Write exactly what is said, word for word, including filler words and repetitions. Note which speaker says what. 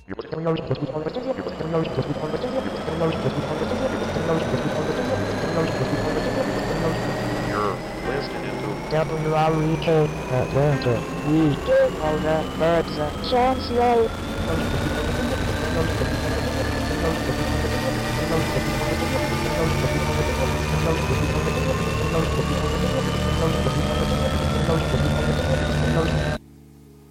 Speaker 1: W R E K Atlanta. We are the birds. Chancellor.